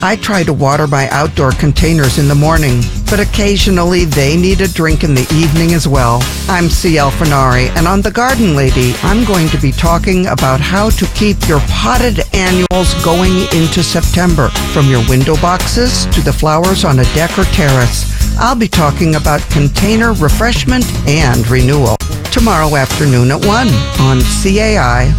I try to water my outdoor containers in the morning, but occasionally they need a drink in the evening as well. I'm C.L. Fenari, and on The Garden Lady, I'm going to be talking about how to keep your potted annuals going into September, from your window boxes to the flowers on a deck or terrace. I'll be talking about container refreshment and renewal tomorrow afternoon at 1 on CAI.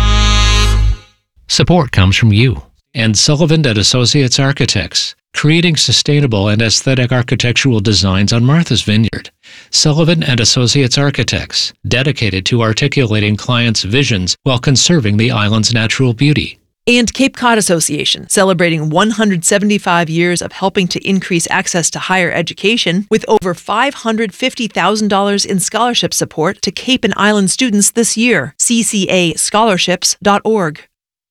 Support comes from you and Sullivan & Associates Architects, creating sustainable and aesthetic architectural designs on Martha's Vineyard. Sullivan & Associates Architects, dedicated to articulating clients' visions while conserving the island's natural beauty. And Cape Cod Association, celebrating 175 years of helping to increase access to higher education with over $550,000 in scholarship support to Cape and Island students this year. CCAscholarships.org.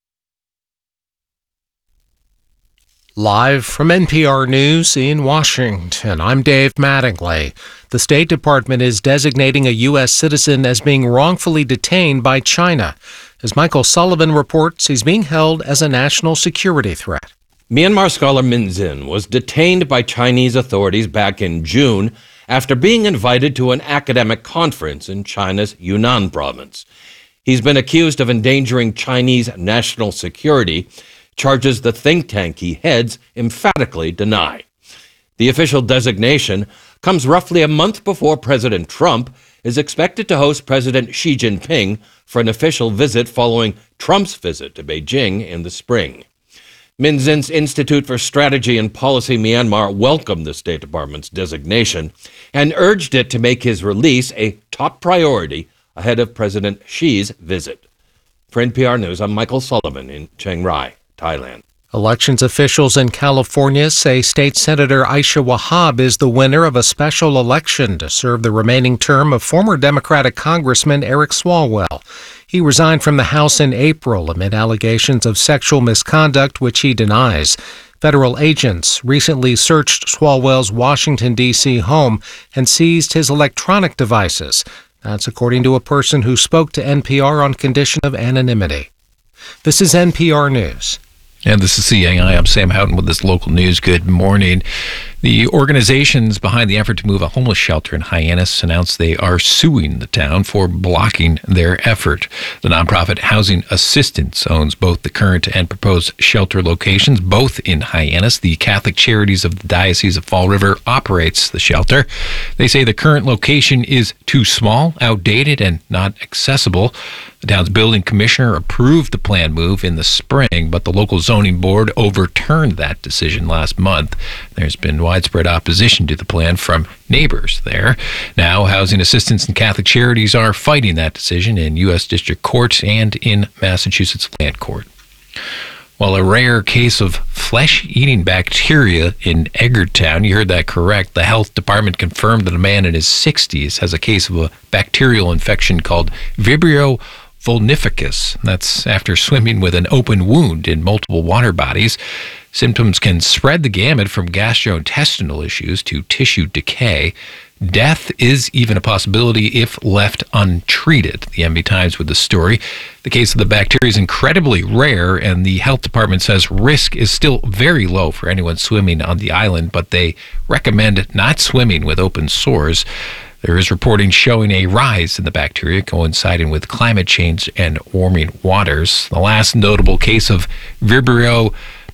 Live from NPR News in Washington, I'm Dave Mattingly. The State Department is designating a U.S. citizen as being wrongfully detained by China. As Michael Sullivan reports, he's being held as a national security threat. Myanmar scholar Min Zin was detained by Chinese authorities back in June after being invited to an academic conference in China's Yunnan province. He's been accused of endangering Chinese national security, charges the think tank he heads emphatically deny. The official designation comes roughly a month before President Trump is expected to host President Xi Jinping for an official visit following Trump's visit to Beijing in the spring. Min Zin's Institute for Strategy and Policy Myanmar welcomed the State Department's designation and urged it to make his release a top priority ahead of President Xi's visit. For NPR News, I'm Michael Sullivan in Chiang Rai, Thailand. Elections officials in California say State Senator Aisha Wahab is the winner of a special election to serve the remaining term of former Democratic Congressman Eric Swalwell. He resigned from the House in April amid allegations of sexual misconduct, which he denies. Federal agents recently searched Swalwell's Washington, D.C. home and seized his electronic devices. That's according to a person who spoke to NPR on condition of anonymity. This is NPR News. And this is CAI. I'm Sam Houghton with this local news. Good morning. The organizations behind the effort to move a homeless shelter in Hyannis announced they are suing the town for blocking their effort. The nonprofit Housing Assistance owns both the current and proposed shelter locations, both in Hyannis. The Catholic Charities of the Diocese of Fall River operates the shelter. They say the current location is too small, outdated, and not accessible. The town's building commissioner approved the planned move in the spring, but the local zoning board overturned that decision last month. There's been widespread opposition to the plan from neighbors there. Now, Housing Assistance and Catholic Charities are fighting that decision in U.S. District Court and in Massachusetts Land Court. Well, a rare case of flesh-eating bacteria in Edgartown, you heard that correct. The health department confirmed that a man in his 60s has a case of a bacterial infection called Vibrio vulnificus. That's after swimming with an open wound in multiple water bodies. Symptoms can spread the gamut from gastrointestinal issues to tissue decay. Death is even a possibility if left untreated. The MB Times with the story. The case of the bacteria is incredibly rare, and the health department says risk is still very low for anyone swimming on the island, but they recommend not swimming with open sores. There is reporting showing a rise in the bacteria coinciding with climate change and warming waters. The last notable case of Vibrio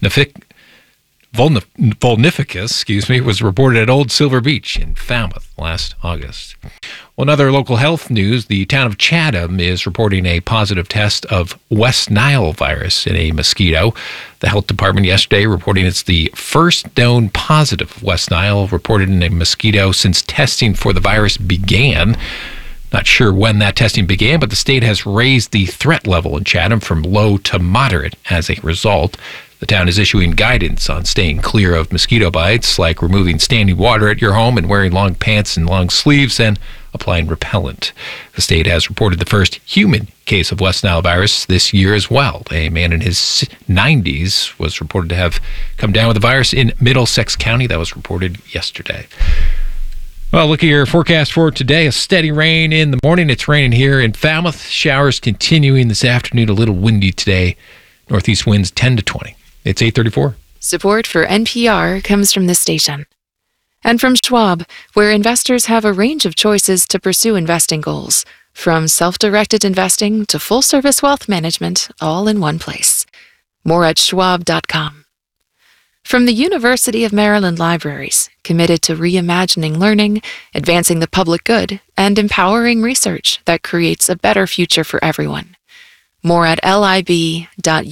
vulnificus, was reported at Old Silver Beach in Falmouth last August. Well, another local health news, the town of Chatham is reporting a positive test of West Nile virus in a mosquito. The health department yesterday reporting it's the first known positive West Nile reported in a mosquito since testing for the virus began. Not sure when that testing began, but the state has raised the threat level in Chatham from low to moderate as a result. The town is issuing guidance on staying clear of mosquito bites, like removing standing water at your home and wearing long pants and long sleeves and applying repellent. The state has reported the first human case of West Nile virus this year as well. A man in his 90s was reported to have come down with the virus in Middlesex County. That was reported yesterday. Well, look at your forecast for today. A steady rain in the morning. It's raining here in Falmouth. Showers continuing this afternoon. A little windy today. Northeast winds 10 to 20. It's 8:34. Support for NPR comes from this station. And from Schwab, where investors have a range of choices to pursue investing goals, from self-directed investing to full-service wealth management, all in one place. More at schwab.com. From the University of Maryland Libraries, committed to reimagining learning, advancing the public good, and empowering research that creates a better future for everyone. More at lib.umd.edu.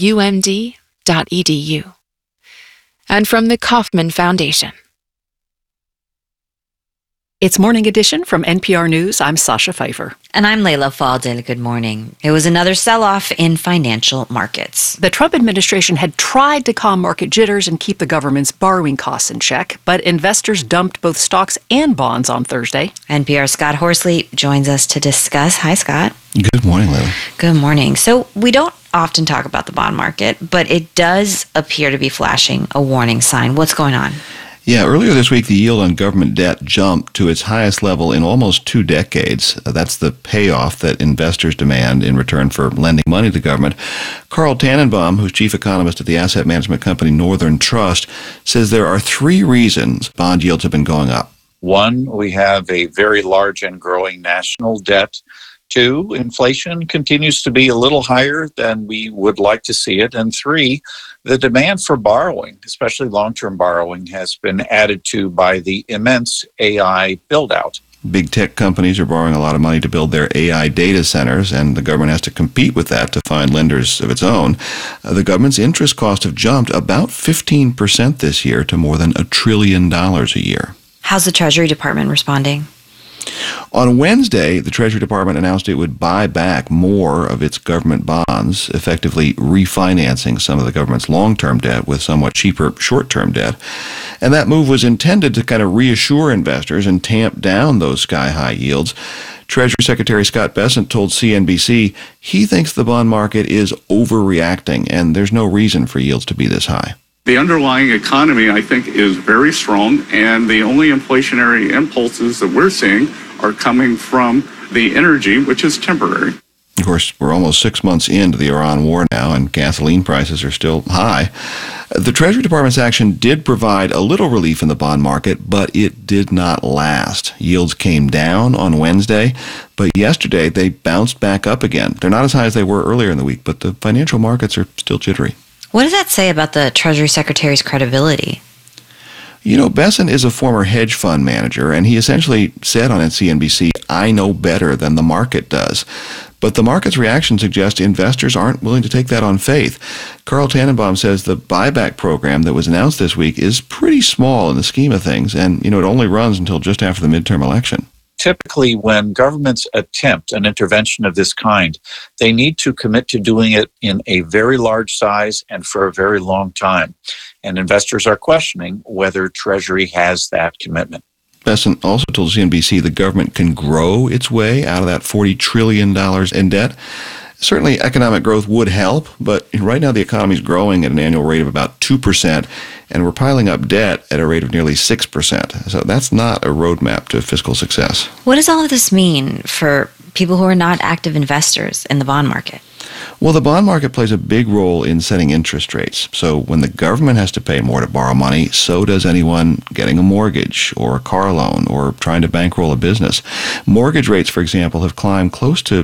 And from the Kauffman Foundation. It's Morning Edition from NPR News. I'm Sasha Pfeiffer. And I'm Layla Faldil. Good morning. It was another sell-off in financial markets. The Trump administration had tried to calm market jitters and keep the government's borrowing costs in check, but investors dumped both stocks and bonds on Thursday. NPR's Scott Horsley joins us to discuss. Hi, Scott. Good morning, Layla. Good morning. So we don't often talk about the bond market, but it does appear to be flashing a warning sign. What's going on? Yeah, earlier this week, the yield on government debt jumped to its highest level in almost 2 decades. That's the payoff that investors demand in return for lending money to government. Carl Tannenbaum, who's chief economist at the asset management company Northern Trust, says there are 3 reasons bond yields have been going up. 1, we have a very large and growing national debt. 2, inflation continues to be a little higher than we would like to see it. And 3, the demand for borrowing, especially long-term borrowing, has been added to by the immense AI build-out. Big tech companies are borrowing a lot of money to build their AI data centers, and the government has to compete with that to find lenders of its own. The government's interest costs have jumped about 15% this year to more than $1 trillion a year. How's the Treasury Department responding? On Wednesday, the Treasury Department announced it would buy back more of its government bonds, effectively refinancing some of the government's long-term debt with somewhat cheaper short-term debt. And that move was intended to kind of reassure investors and tamp down those sky-high yields. Treasury Secretary Scott Bessent told CNBC he thinks the bond market is overreacting and there's no reason for yields to be this high. The underlying economy, I think, is very strong, and the only inflationary impulses that we're seeing are coming from the energy, which is temporary. Of course, we're almost 6 months into the Iran war now, and gasoline prices are still high. The Treasury Department's action did provide a little relief in the bond market, but it did not last. Yields came down on Wednesday, but yesterday they bounced back up again. They're not as high as they were earlier in the week, but the financial markets are still jittery. What does that say about the Treasury Secretary's credibility? You know, Bessent is a former hedge fund manager, and he essentially said on CNBC, "I know better than the market does." But the market's reaction suggests investors aren't willing to take that on faith. Carl Tannenbaum says the buyback program that was announced this week is pretty small in the scheme of things, and, it only runs until just after the midterm election. Typically, when governments attempt an intervention of this kind, they need to commit to doing it in a very large size and for a very long time. And investors are questioning whether Treasury has that commitment. Bessent also told CNBC the government can grow its way out of that $40 trillion in debt. Certainly, economic growth would help, but right now the economy is growing at an annual rate of about 2%, and we're piling up debt at a rate of nearly 6%. So that's not a roadmap to fiscal success. What does all of this mean for people who are not active investors in the bond market? Well, the bond market plays a big role in setting interest rates. So when the government has to pay more to borrow money, so does anyone getting a mortgage or a car loan or trying to bankroll a business. Mortgage rates, for example, have climbed close to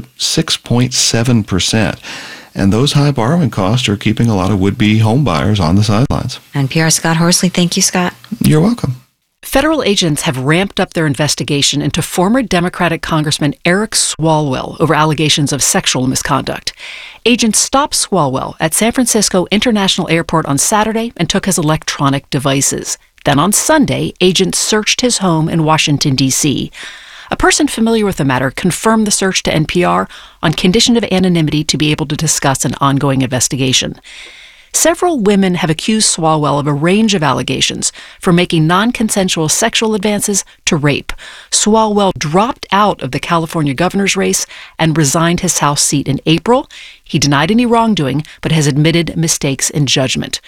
6.7%. And those high borrowing costs are keeping a lot of would-be home buyers on the sidelines. NPR Scott Horsley, thank you, Scott. You're welcome. Federal agents have ramped up their investigation into former Democratic Congressman Eric Swalwell over allegations of sexual misconduct. Agents stopped Swalwell at San Francisco International Airport on Saturday and took his electronic devices. Then on Sunday, agents searched his home in Washington, D.C. A person familiar with the matter confirmed the search to NPR on condition of anonymity to be able to discuss an ongoing investigation. Several women have accused Swalwell of a range of allegations, from making non-consensual sexual advances to rape. Swalwell dropped out of the California governor's race and resigned his House seat in April. He denied any wrongdoing, but has admitted mistakes in judgment.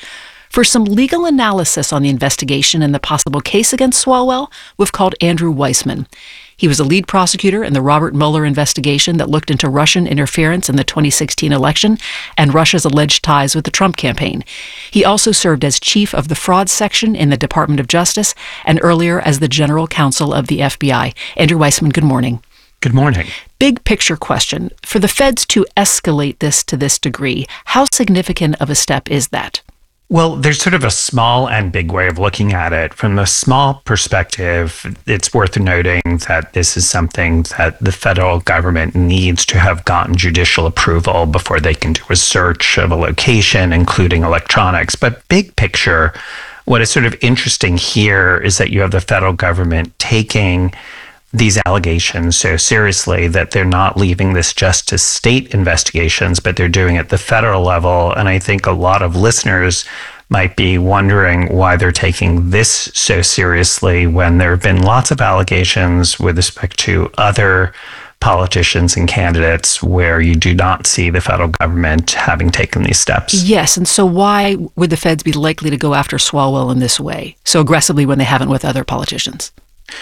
For some legal analysis on the investigation and the possible case against Swalwell, we've called Andrew Weissman. He was a lead prosecutor in the Robert Mueller investigation that looked into Russian interference in the 2016 election and Russia's alleged ties with the Trump campaign. He also served as chief of the fraud section in the Department of Justice and earlier as the general counsel of the FBI. Andrew Weissman, good morning. Good morning. Big picture question. For the feds to escalate this to this degree, how significant of a step is that? Well, there's sort of a small and big way of looking at it. From the small perspective, it's worth noting that this is something that the federal government needs to have gotten judicial approval before they can do a search of a location, including electronics. But big picture, what is sort of interesting here is that you have the federal government taking these allegations so seriously that they're not leaving this just to state investigations, but they're doing it at the federal level. And I think a lot of listeners might be wondering why they're taking this so seriously when there have been lots of allegations with respect to other politicians and candidates where you do not see the federal government having taken these steps. Yes, and so why would the feds be likely to go after Swalwell in this way, so aggressively when they haven't with other politicians?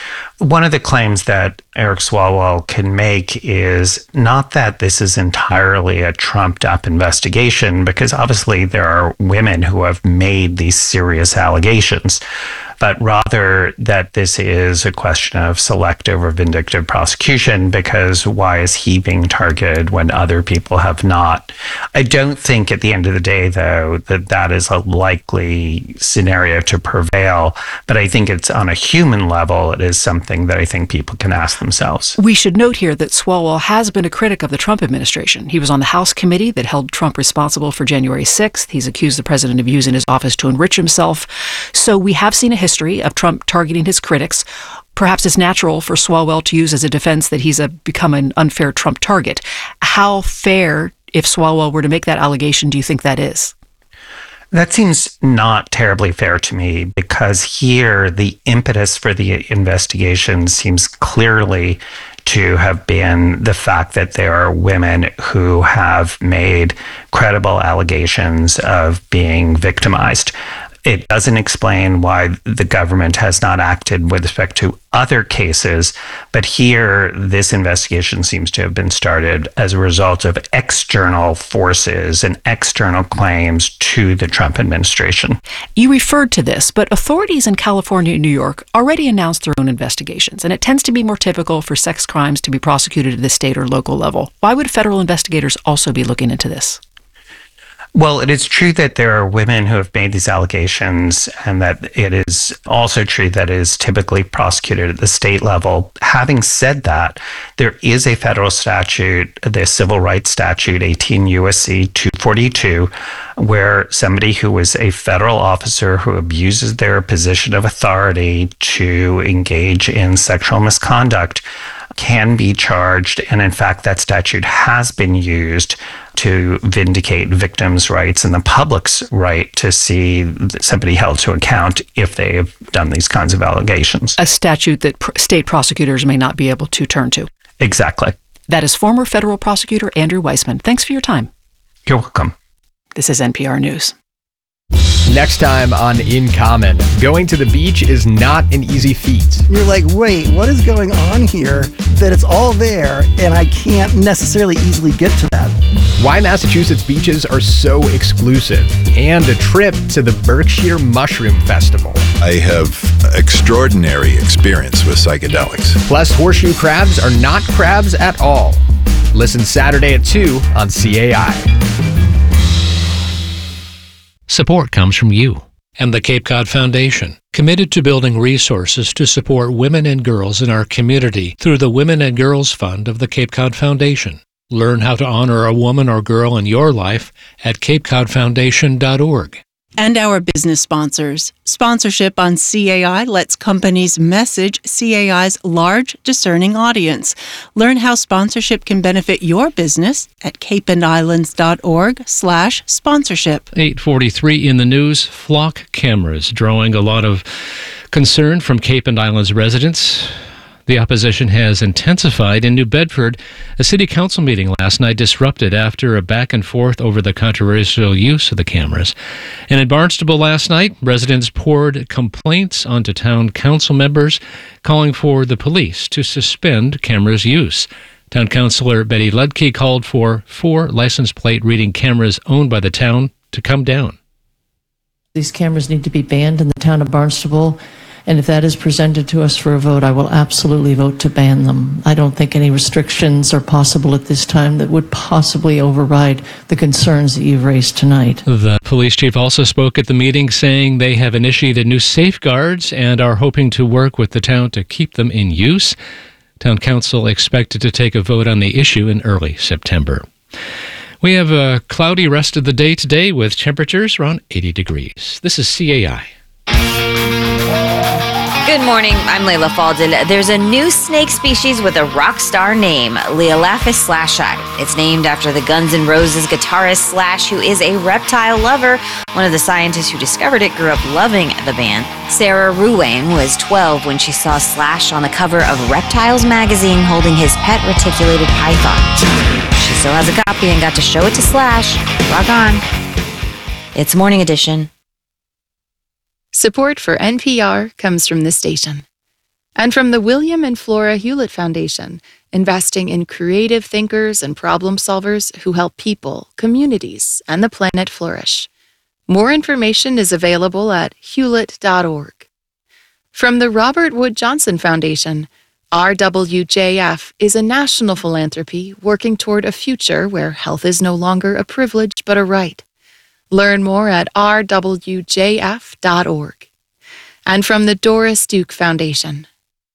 One of the claims that Eric Swalwell can make is not that this is entirely a trumped-up investigation, because obviously there are women who have made these serious allegations, but rather that this is a question of selective or vindictive prosecution, because why is he being targeted when other people have not? I don't think at the end of the day, though, that that is a likely scenario to prevail, but I think it's on a human level, it is something that I think people can ask themselves. We should note here that Swalwell has been a critic of the Trump administration. He was on the House committee that held Trump responsible for January 6th. He's accused the president of using his office to enrich himself. So we have seen a history of Trump targeting his critics. Perhaps it's natural for Swalwell to use as a defense that he's become an unfair Trump target. How fair, if Swalwell were to make that allegation, do you think that is? That seems not terribly fair to me, because here the impetus for the investigation seems clearly to have been the fact that there are women who have made credible allegations of being victimized. It doesn't explain why the government has not acted with respect to other cases, but here this investigation seems to have been started as a result of external forces and external claims to the Trump administration. You referred to this, but authorities in California and New York already announced their own investigations, and it tends to be more typical for sex crimes to be prosecuted at the state or local level. Why would federal investigators also be looking into this? Well, it is true that there are women who have made these allegations, and that it is also true that it is typically prosecuted at the state level. Having said that, there is a federal statute, the Civil Rights Statute 18 U.S.C. 242, where somebody who is a federal officer who abuses their position of authority to engage in sexual misconduct can be charged. And in fact, that statute has been used to vindicate victims' rights and the public's right to see somebody held to account if they have done these kinds of allegations. A statute that state prosecutors may not be able to turn to. Exactly. That is former federal prosecutor Andrew Weissman. Thanks for your time. You're welcome. This is NPR News. Next time on In Common, going to the beach is not an easy feat. You're like, wait, what is going on here? That it's all there, and I can't necessarily easily get to that. Why Massachusetts beaches are so exclusive, and a trip to the Berkshire Mushroom Festival. I have extraordinary experience with psychedelics. Plus, horseshoe crabs are not crabs at all. Listen Saturday at 2 on CAI. Support comes from you and the Cape Cod Foundation, committed to building resources to support women and girls in our community through the Women and Girls Fund of the Cape Cod Foundation. Learn how to honor a woman or girl in your life at capecodfoundation.org. And our business sponsors. Sponsorship on CAI lets companies message CAI's large, discerning audience. Learn how sponsorship can benefit your business at capeandislands.org/sponsorship. 8:43 in the news. Flock cameras drawing a lot of concern from Cape and Islands residents. The opposition has intensified in New Bedford. A city council meeting last night disrupted after a back and forth over the controversial use of the cameras. And in Barnstable last night, residents poured complaints onto town council members, calling for the police to suspend cameras' use. Town Councilor Betty Ludke called for 4 license plate reading cameras owned by the town to come down. These cameras need to be banned in the town of Barnstable, and if that is presented to us for a vote, I will absolutely vote to ban them. I don't think any restrictions are possible at this time that would possibly override the concerns that you've raised tonight. The police chief also spoke at the meeting, saying they have initiated new safeguards and are hoping to work with the town to keep them in use. Town Council expected to take a vote on the issue in early September. We have a cloudy rest of the day today with temperatures around 80 degrees. This is CAI. Good morning, I'm Layla Faldin. There's a new snake species with a rock star name, Leolaphus slashii. It's named after the Guns N' Roses guitarist Slash, who is a reptile lover. One of the scientists who discovered it grew up loving the band. Sarah Ruane was 12 when she saw Slash on the cover of Reptiles magazine holding his pet reticulated python. She still has a copy and got to show it to Slash. Rock on. It's Morning Edition. Support for NPR comes from this station and from the William and Flora Hewlett Foundation, investing in creative thinkers and problem solvers who help people, communities, and the planet flourish. More information is available at hewlett.org. From the Robert Wood Johnson Foundation, RWJF is a national philanthropy working toward a future where health is no longer a privilege but a right. Learn more at rwjf.org. And from the Doris Duke Foundation.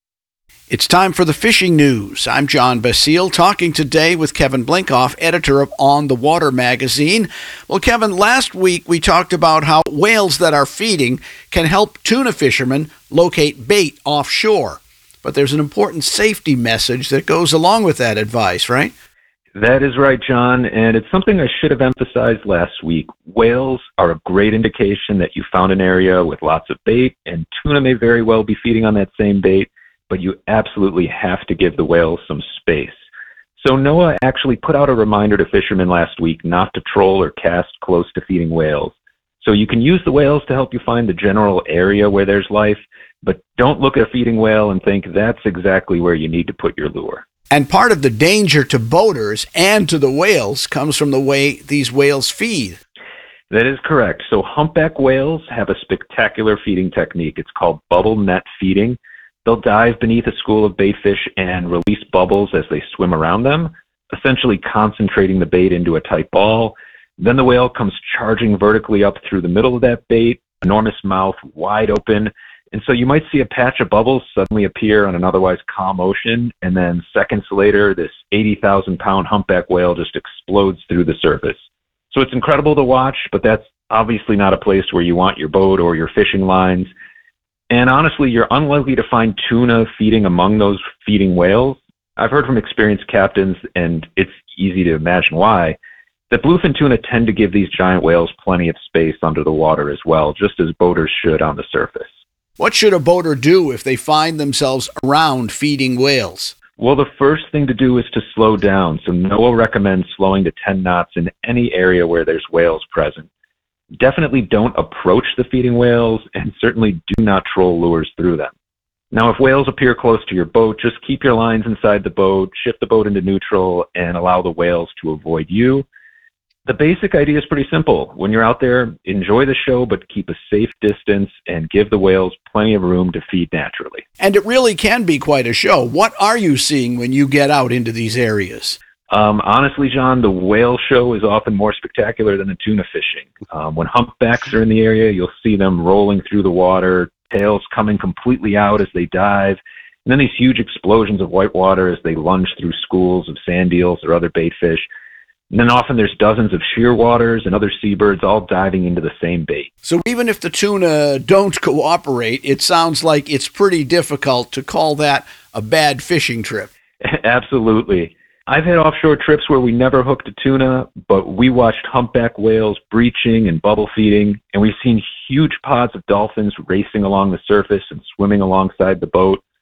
It's time for the fishing news. I'm John Basile, talking today with Kevin Blinkoff, editor of On the Water magazine. Well, Kevin, last week we talked about how whales that are feeding can help tuna fishermen locate bait offshore. But there's an important safety message that goes along with that advice, right? That is right, John, and it's something I should have emphasized last week. Whales are a great indication that you found an area with lots of bait, and tuna may very well be feeding on that same bait, but you absolutely have to give the whales some space. So NOAA actually put out a reminder to fishermen last week not to troll or cast close to feeding whales. So you can use the whales to help you find the general area where there's life, but don't look at a feeding whale and think that's exactly where you need to put your lure. And part of the danger to boaters and to the whales comes from the way these whales feed. That is correct. So humpback whales have a spectacular feeding technique. It's called bubble net feeding. They'll dive beneath a school of baitfish and release bubbles as they swim around them, essentially concentrating the bait into a tight ball. Then the whale comes charging vertically up through the middle of that bait, enormous mouth wide open. And so you might see a patch of bubbles suddenly appear on an otherwise calm ocean, and then seconds later, this 80,000-pound humpback whale just explodes through the surface. So it's incredible to watch, but that's obviously not a place where you want your boat or your fishing lines. And honestly, you're unlikely to find tuna feeding among those feeding whales. I've heard from experienced captains, and it's easy to imagine why, that bluefin tuna tend to give these giant whales plenty of space under the water as well, just as boaters should on the surface. What should a boater do if they find themselves around feeding whales? Well, the first thing to do is to slow down. So NOAA recommends slowing to 10 knots in any area where there's whales present. Definitely don't approach the feeding whales, and certainly do not troll lures through them. Now, if whales appear close to your boat, just keep your lines inside the boat, shift the boat into neutral, and allow the whales to avoid you. The basic idea is pretty simple. When you're out there, enjoy the show, but keep a safe distance and give the whales plenty of room to feed naturally. And it really can be quite a show. What are you seeing when you get out into these areas? Honestly, John, the whale show is often more spectacular than the tuna fishing. When humpbacks are in the area, you'll see them rolling through the water, tails coming completely out as they dive, and then these huge explosions of white water as they lunge through schools of sand eels or other baitfish. And then often there's dozens of shearwaters and other seabirds all diving into the same bait. So even if the tuna don't cooperate, it sounds like it's pretty difficult to call that a bad fishing trip. Absolutely. I've had offshore trips where we never hooked a tuna, but we watched humpback whales breaching and bubble feeding, and we've seen huge pods of dolphins racing along the surface and swimming alongside the boat.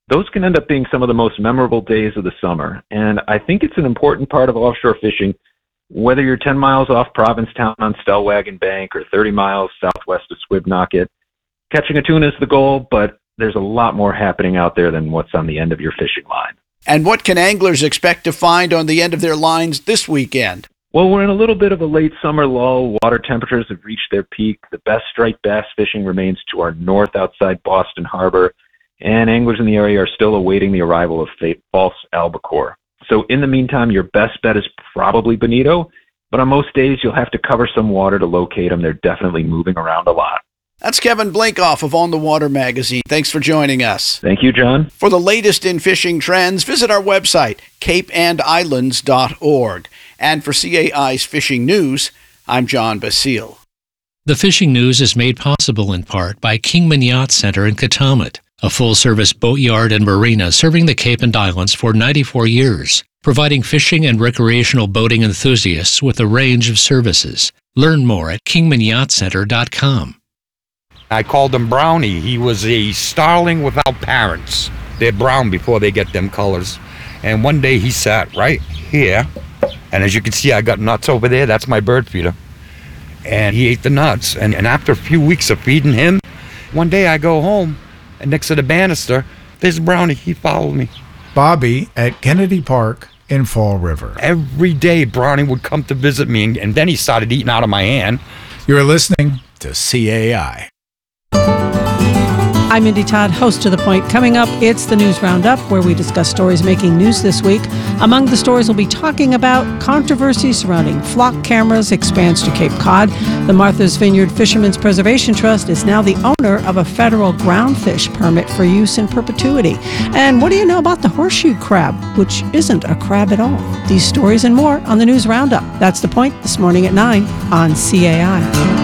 Those can end up being some of the most memorable days of the summer, and I think it's an important part of offshore fishing, whether you're 10 miles off Provincetown on Stellwagen Bank or 30 miles southwest of Squibnocket. Catching a tuna is the goal, but there's a lot more happening out there than what's on the end of your fishing line. And what can anglers expect to find on the end of their lines this weekend? Well, we're in a little bit of a late summer lull. Water temperatures have reached their peak. The best striped bass fishing remains to our north outside Boston Harbor, and anglers in the area are still awaiting the arrival of false albacore. So in the meantime, your best bet is probably bonito, but on most days you'll have to cover some water to locate them. They're definitely moving around a lot. That's Kevin Blinkoff of On the Water magazine. Thanks for joining us. Thank you, John. For the latest in fishing trends, visit our website, capeandislands.org. And for CAI's Fishing News, I'm John Basile. The Fishing News is made possible in part by Kingman Yacht Center in Katamat, a full-service boatyard and marina serving the Cape and Islands for 94 years, providing fishing and recreational boating enthusiasts with a range of services. Learn more at kingmanyachtcenter.com. I called him Brownie. He was a starling without parents. They're brown before they get them colors. And one day he sat right here, and as you can see, I got nuts over there. That's my bird feeder. And he ate the nuts. And after a few weeks of feeding him, one day I go home, and next to the banister, there's Brownie. He followed me. Bobby at Kennedy Park in Fall River. Every day, Brownie would come to visit me, and then he started eating out of my hand. You're listening to CAI. I'm Mindy Todd, host of The Point. Coming up, it's the News Roundup, where we discuss stories making news this week. Among the stories we'll be talking about, controversy surrounding flock cameras expands to Cape Cod. The Martha's Vineyard Fishermen's Preservation Trust is now the owner of a federal groundfish permit for use in perpetuity. And what do you know about the horseshoe crab, which isn't a crab at all? These stories and more on the News Roundup. That's The Point this morning at 9 on CAI.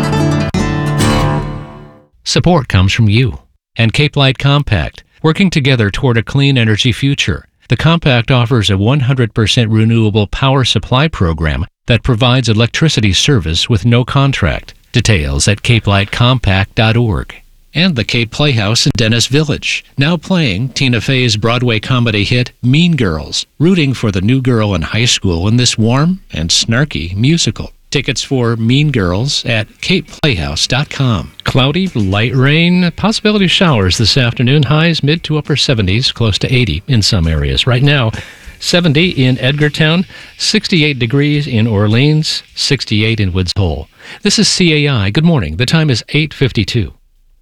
Support comes from you and Cape Light Compact, working together toward a clean energy future. The Compact offers a 100% renewable power supply program that provides electricity service with no contract. Details at capelightcompact.org. And the Cape Playhouse in Dennis Village, now playing Tina Fey's Broadway comedy hit Mean Girls, rooting for the new girl in high school in this warm and snarky musical. Tickets for Mean Girls at capeplayhouse.com. Cloudy, light rain, possibility of showers this afternoon. Highs mid to upper 70s, close to 80 in some areas. Right now, 70 in Edgartown, 68 degrees in Orleans, 68 in Woods Hole. This is CAI. Good morning. The time is 8:52.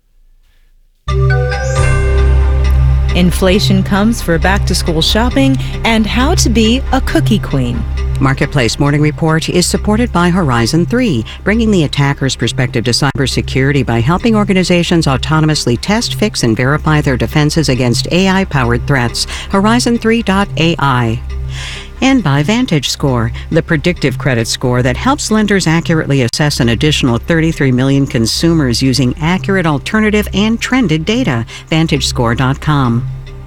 Inflation comes for back-to-school shopping and how to be a cookie queen. Marketplace Morning Report is supported by Horizon 3, bringing the attacker's perspective to cybersecurity by helping organizations autonomously test, fix, and verify their defenses against AI-powered threats. Horizon3.ai. And by VantageScore, the predictive credit score that helps lenders accurately assess an additional 33 million consumers using accurate alternative and trended data. VantageScore.com.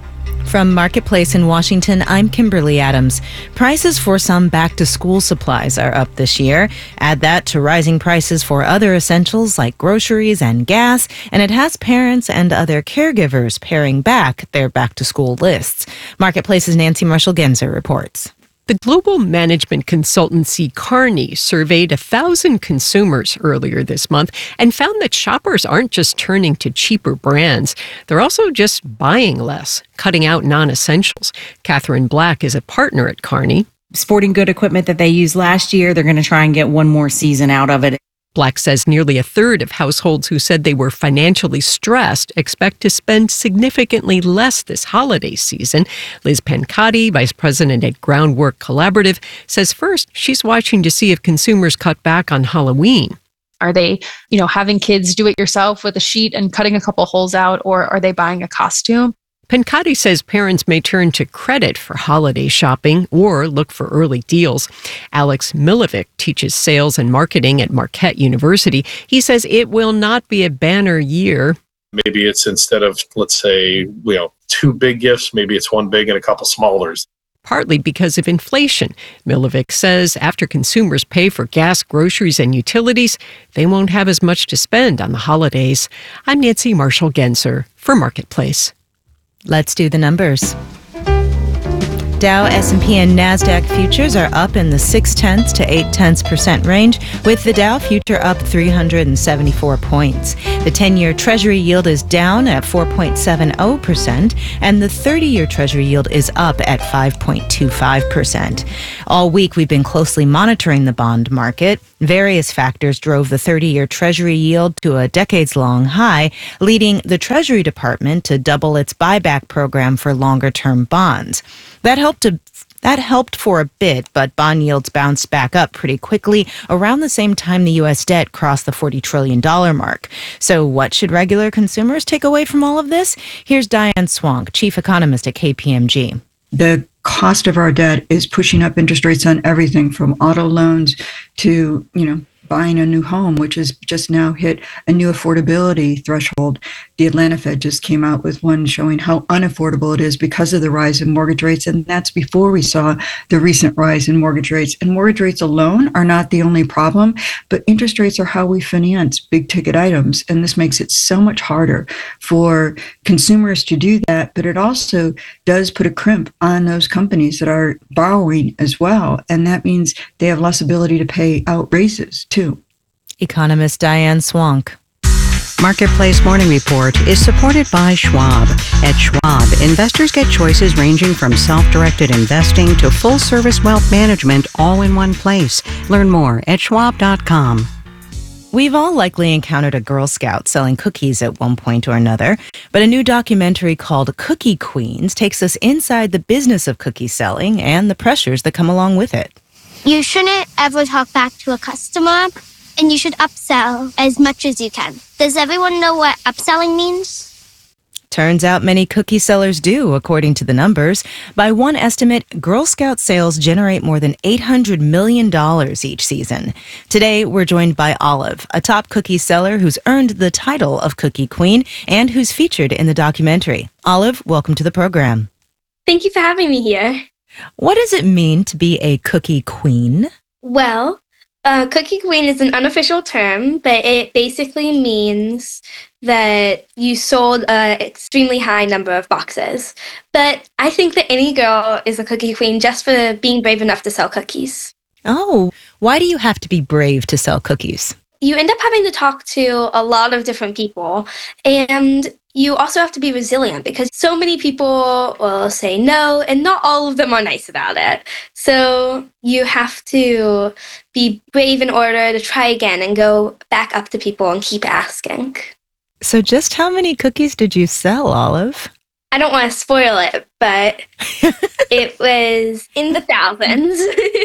From Marketplace in Washington, I'm Kimberly Adams. Prices for some back-to-school supplies are up this year. Add that to rising prices for other essentials like groceries and gas, and it has parents and other caregivers paring back their back-to-school lists. Marketplace's Nancy Marshall-Genzer reports. The global management consultancy Kearney surveyed 1,000 consumers earlier this month and found that shoppers aren't just turning to cheaper brands. They're also just buying less, cutting out non-essentials. Catherine Black is a partner at Kearney. Sporting good equipment that they used last year, they're going to try and get one more season out of it. Black says nearly a third of households who said they were financially stressed expect to spend significantly less this holiday season. Liz Pancati, vice president at Groundwork Collaborative, says first she's watching to see if consumers cut back on Halloween. Are they, having kids do it yourself with a sheet and cutting a couple holes out, or are they buying a costume? Pancati says parents may turn to credit for holiday shopping or look for early deals. Alex Milovic teaches sales and marketing at Marquette University. He says it will not be a banner year. Maybe it's instead of, let's say, 2 big gifts, maybe it's 1 big and a couple smallers. Partly because of inflation. Milovic says after consumers pay for gas, groceries, and utilities, they won't have as much to spend on the holidays. I'm Nancy Marshall-Genzer for Marketplace. Let's do the numbers. Dow, S&P, and NASDAQ futures are up in the 0.6 to 0.8% range, with the Dow future up 374 points. The 10-year Treasury yield is down at 4.70%, and the 30-year Treasury yield is up at 5.25%. All week, we've been closely monitoring the bond market. Various factors drove the 30-year Treasury yield to a decades-long high, leading the Treasury Department to double its buyback program for longer-term bonds. That helped for a bit, but bond yields bounced back up pretty quickly around the same time the U.S. debt crossed the $40 trillion mark. So what should regular consumers take away from all of this? Here's Diane Swonk, chief economist at KPMG. The cost of our debt is pushing up interest rates on everything from auto loans to, buying a new home, which has just now hit a new affordability threshold. The Atlanta Fed just came out with one showing how unaffordable it is because of the rise in mortgage rates. And that's before we saw the recent rise in mortgage rates. And mortgage rates alone are not the only problem, but interest rates are how we finance big ticket items. And this makes it so much harder for consumers to do that. But it also does put a crimp on those companies that are borrowing as well. And that means they have less ability to pay out raises too. Economist Diane Swonk. Marketplace Morning Report is supported by Schwab. At Schwab, investors get choices ranging from self-directed investing to full-service wealth management all in one place. Learn more at schwab.com. We've all likely encountered a Girl Scout selling cookies at one point or another, but a new documentary called Cookie Queens takes us inside the business of cookie selling and the pressures that come along with it. You shouldn't ever talk back to a customer, and you should upsell as much as you can. Does everyone know what upselling means? Turns out many cookie sellers do, according to the numbers. By one estimate, Girl Scout sales generate more than $800 million each season. Today, we're joined by Olive, a top cookie seller who's earned the title of Cookie Queen and who's featured in the documentary. Olive, welcome to the program. Thank you for having me here. What does it mean to be a cookie queen? Well, cookie queen is an unofficial term, but it basically means that you sold an extremely high number of boxes. But I think that any girl is a cookie queen just for being brave enough to sell cookies. Oh, why do you have to be brave to sell cookies? You end up having to talk to a lot of different people, and you also have to be resilient because so many people will say no, and not all of them are nice about it. So you have to be brave in order to try again and go back up to people and keep asking. So just how many cookies did you sell, Olive? I don't want to spoil it, but it was in the thousands.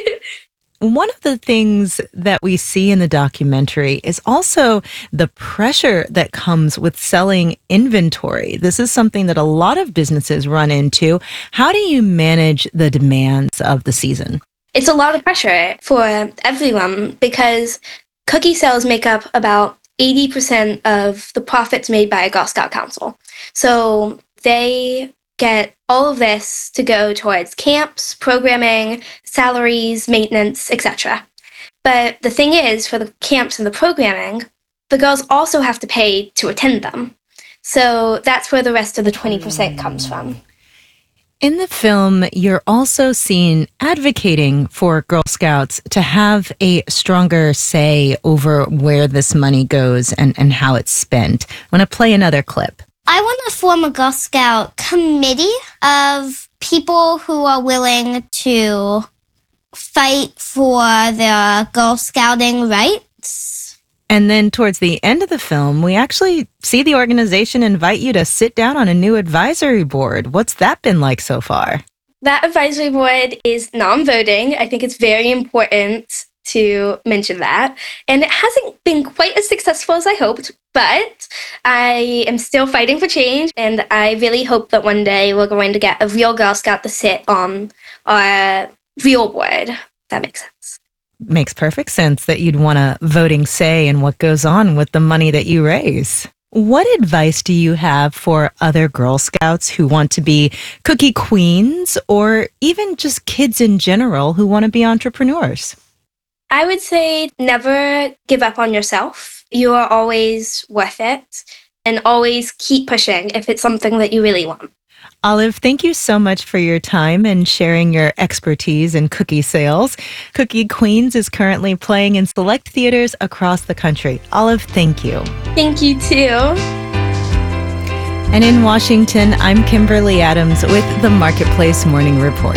One of the things that we see in the documentary is also the pressure that comes with selling inventory. This is something that a lot of businesses run into. How do you manage the demands of the season? It's a lot of pressure for everyone because cookie sales make up about 80% of the profits made by a Girl Scout Council. So they get all of this to go towards camps, programming, salaries, maintenance, etc. But the thing is, for the camps and the programming, the girls also have to pay to attend them. So that's where the rest of the 20% comes from. In the film, you're also seen advocating for Girl Scouts to have a stronger say over where this money goes and how it's spent. I want to play another clip. I want to form a Girl Scout committee of people who are willing to fight for their Girl Scouting rights. And then towards the end of the film, we actually see the organization invite you to sit down on a new advisory board. What's that been like so far? That advisory board is non-voting. I think it's very important to mention that. And it hasn't been quite as successful as I hoped, but I am still fighting for change, and I really hope that one day we're going to get a real Girl Scout to sit on our real board. That makes sense. Makes perfect sense that you'd want a voting say in what goes on with the money that you raise. What advice do you have for other Girl Scouts who want to be cookie queens, or even just kids in general who want to be entrepreneurs? I would say never give up on yourself. You are always worth it, and always keep pushing if it's something that you really want. Olive, thank you so much for your time and sharing your expertise in cookie sales. Cookie Queens is currently playing in select theaters across the country. Olive, thank you. Thank you too. And in Washington, I'm Kimberly Adams with the Marketplace Morning Report.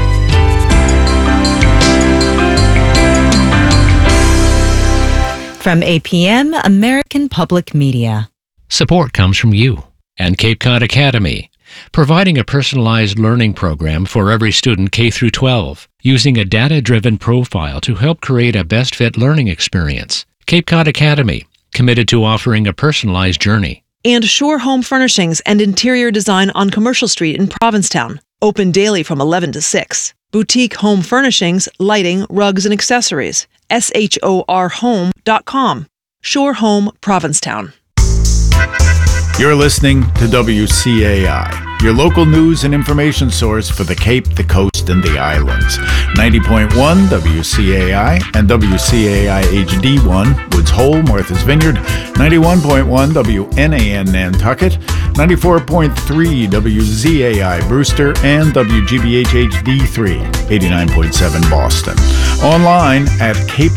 From APM, American Public Media. Support comes from you and Cape Cod Academy, providing a personalized learning program for every student K through 12, using a data-driven profile to help create a best-fit learning experience. Cape Cod Academy, committed to offering a personalized journey. And Shore Home Furnishings and Interior Design on Commercial Street in Provincetown, open daily from 11 to 6. Boutique Home Furnishings, Lighting, Rugs, and Accessories. SHORHome.com. Shore Home, Provincetown. You're listening to WCAI, your local news and information source for the Cape, the Coast, and the Islands. 90.1 WCAI and WCAI HD1, Woods Hole, Martha's Vineyard. 91.1 WNAN Nantucket. 94.3 WZAI Brewster and WGBH HD3, 89.7 Boston. Online at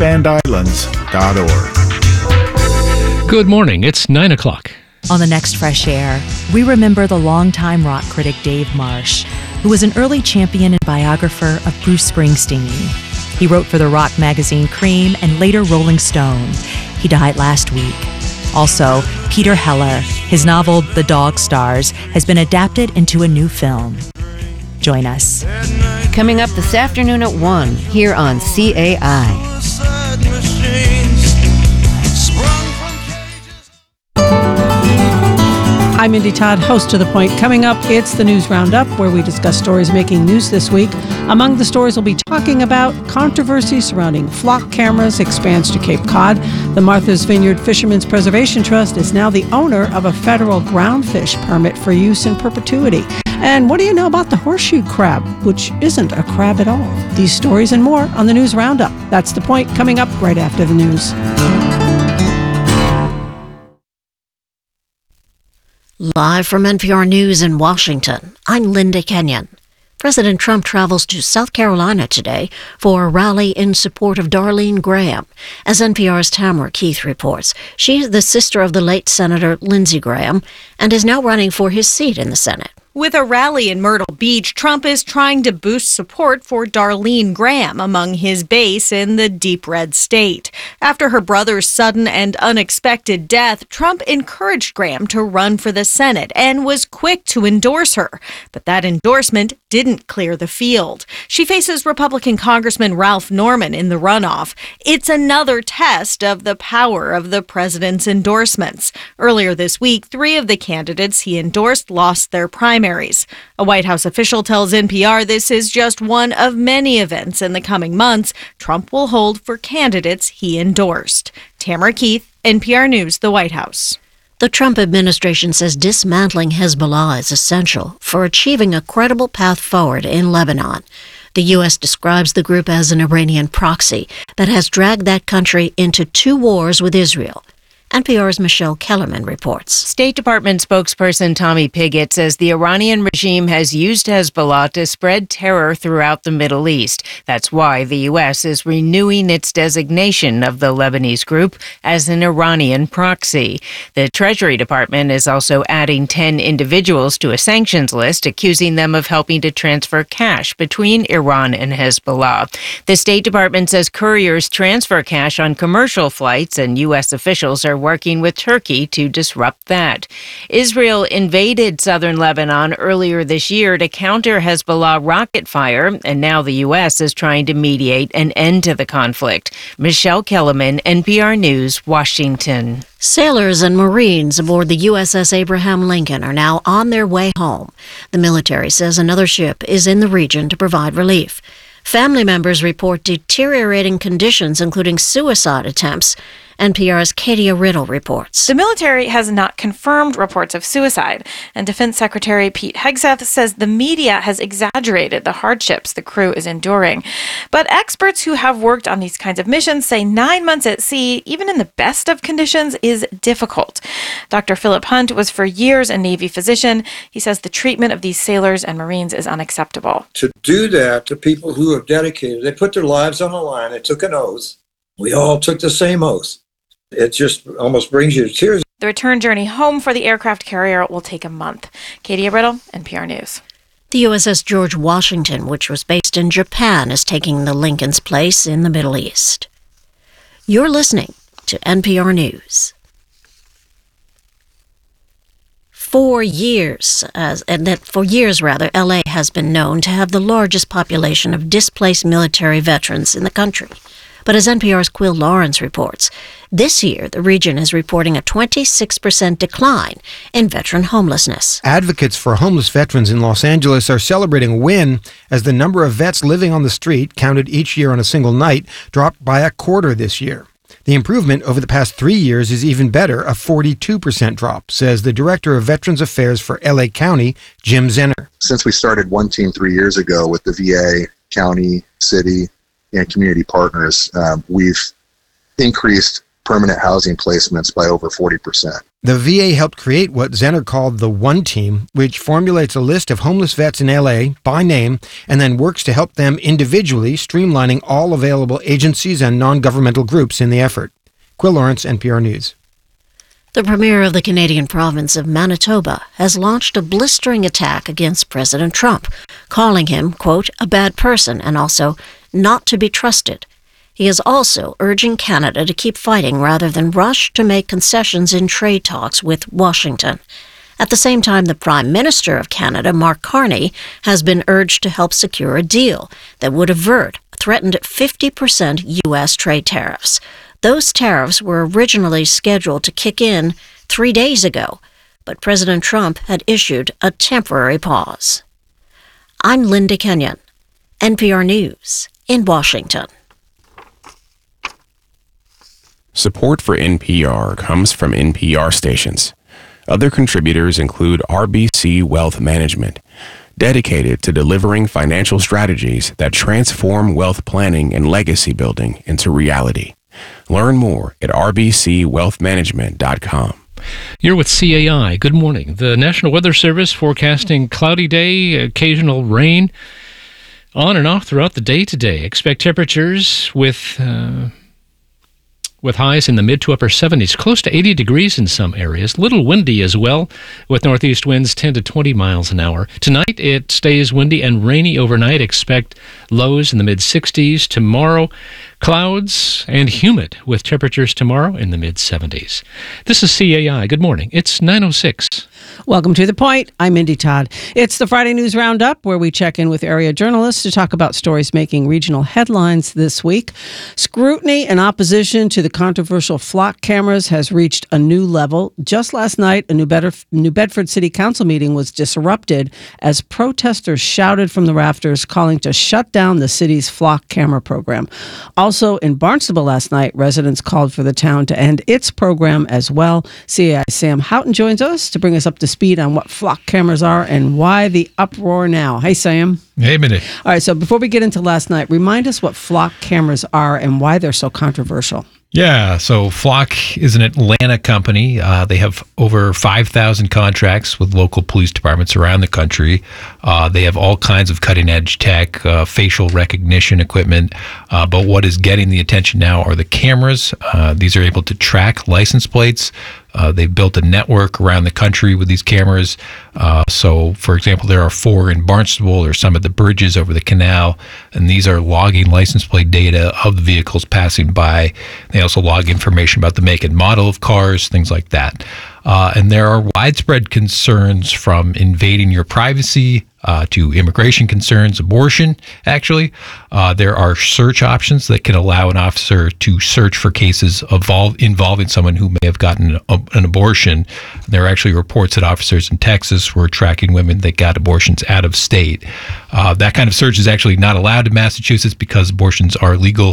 capeandislands.org. Good morning. It's 9 o'clock. On the next Fresh Air, we remember the longtime rock critic Dave Marsh, who was an early champion and biographer of Bruce Springsteen. He wrote for the rock magazine Cream and later Rolling Stone. He died last week. Also, Peter Heller, his novel The Dog Stars, has been adapted into a new film. Join us. Coming up this afternoon at 1 here on CAI. I'm Mindy Todd, host to The Point. Coming up, it's the News Roundup, where we discuss stories making news this week. Among the stories we'll be talking about, controversy surrounding flock cameras expands to Cape Cod. The Martha's Vineyard Fishermen's Preservation Trust is now the owner of a federal groundfish permit for use in perpetuity. And what do you know about the horseshoe crab, which isn't a crab at all? These stories and more on the News Roundup. That's The Point, coming up right after the news. Live from NPR News in Washington, I'm Linda Kenyon. President Trump travels to South Carolina today for a rally in support of Darlene Graham. As NPR's Tamara Keith reports, she is the sister of the late Senator Lindsey Graham and is now running for his seat in the Senate. With a rally in Myrtle Beach, Trump is trying to boost support for Darlene Graham among his base in the deep red state. After her brother's sudden and unexpected death, Trump encouraged Graham to run for the Senate and was quick to endorse her. But that endorsement didn't clear the field. She faces Republican Congressman Ralph Norman in the runoff. It's another test of the power of the president's endorsements. Earlier this week, 3 of the candidates he endorsed lost their primaries. A White House official tells NPR this is just one of many events in the coming months Trump will hold for candidates he endorsed. Tamara Keith, NPR News, the White House. The Trump administration says dismantling Hezbollah is essential for achieving a credible path forward in Lebanon. The U.S. describes the group as an Iranian proxy that has dragged that country into 2 wars with Israel. NPR's Michelle Kellerman reports. State Department spokesperson Tommy Pigott says the Iranian regime has used Hezbollah to spread terror throughout the Middle East. That's why the U.S. is renewing its designation of the Lebanese group as an Iranian proxy. The Treasury Department is also adding 10 individuals to a sanctions list, accusing them of helping to transfer cash between Iran and Hezbollah. The State Department says couriers transfer cash on commercial flights, and U.S. officials are working with Turkey to disrupt that. Israel invaded southern Lebanon earlier this year to counter Hezbollah rocket fire, and now the U.S. is trying to mediate an end to the conflict. Michelle Kellerman, NPR News, Washington. Sailors and Marines aboard the USS Abraham Lincoln are now on their way home. The military says another ship is in the region to provide relief. Family members report deteriorating conditions, including suicide attempts, NPR's Katia Riddle reports. The military has not confirmed reports of suicide, and Defense Secretary Pete Hegseth says the media has exaggerated the hardships the crew is enduring. But experts who have worked on these kinds of missions say 9 months at sea, even in the best of conditions, is difficult. Dr. Philip Hunt was for years a Navy physician. He says the treatment of these sailors and Marines is unacceptable. To do that, the people who have dedicated, they put their lives on the line, they took an oath. We all took the same oath. It just almost brings you to tears. The return journey home for the aircraft carrier will take a month. Katia Riddle, NPR News. The USS George Washington, which was based in Japan, is taking the Lincoln's place in the Middle East. You're listening to NPR News. For years, LA has been known to have the largest population of displaced military veterans in the country. But as NPR's Quill Lawrence reports, this year the region is reporting a 26% decline in veteran homelessness. Advocates for homeless veterans in Los Angeles are celebrating a win as the number of vets living on the street, counted each year on a single night, dropped by a quarter this year. The improvement over the past 3 years is even better, a 42% drop, says the Director of Veterans Affairs for LA County, Jim Zenner. Since we started One Team 3 years ago with the VA, county, city, and community partners, we've increased permanent housing placements by over 40%. The VA helped create what Zenner called the One Team, which formulates a list of homeless vets in LA by name and then works to help them individually, streamlining all available agencies and non-governmental groups in the effort. Quill Lawrence, NPR News. The premier of the Canadian province of Manitoba has launched a blistering attack against President Trump, calling him, quote, a bad person and also not to be trusted. He is also urging Canada to keep fighting rather than rush to make concessions in trade talks with Washington. At the same time, the Prime Minister of Canada, Mark Carney, has been urged to help secure a deal that would avert threatened 50% U.S. trade tariffs. Those tariffs were originally scheduled to kick in 3 days ago, but President Trump had issued a temporary pause. I'm Linda Kenyon, NPR News in Washington. Support for NPR comes from NPR stations. Other contributors include RBC Wealth Management, dedicated to delivering financial strategies that transform wealth planning and legacy building into reality. Learn more at rbcwealthmanagement.com. You're with CAI. Good morning. The National Weather Service forecasting cloudy day, occasional rain, on and off throughout the day today. Expect temperatures with highs in the mid to upper 70s, close to 80 degrees in some areas. Little windy as well, with northeast winds 10 to 20 miles an hour. Tonight, it stays windy and rainy overnight. Expect lows in the mid 60s. Tomorrow, clouds and humid, with temperatures tomorrow in the mid 70s. This is CAI. Good morning. It's 9:06. Welcome to The Point. I'm Mindy Todd. It's the Friday News Roundup, where we check in with area journalists to talk about stories making regional headlines this week. Scrutiny and opposition to the controversial flock cameras has reached a new level. Just last night, a New Bedford City Council meeting was disrupted as protesters shouted from the rafters, calling to shut down the city's flock camera program. Also in Barnstable last night, residents called for the town to end its program as well. CAI Sam Houghton joins us to bring us up to speed on what flock cameras are and why the uproar now. Hey, Sam. Hey, Mindy. All right, so before we get into last night, remind us what flock cameras are and why they're so controversial. Yeah, so Flock is an Atlanta company. They have over 5,000 contracts with local police departments around the country. They have all kinds of cutting-edge tech, facial recognition equipment. But what is getting the attention now are the cameras. These are able to track license plates. They've built a network around the country with these cameras. So, for example, there are 4 in Barnstable or some of the bridges over the canal, and these are logging license plate data of the vehicles passing by. They also log information about the make and model of cars, things like that. And there are widespread concerns from invading your privacy to immigration concerns, abortion, actually. There are search options that can allow an officer to search for cases involving someone who may have gotten an abortion. There are actually reports that officers in Texas were tracking women that got abortions out of state. That kind of search is actually not allowed in Massachusetts because abortions are legal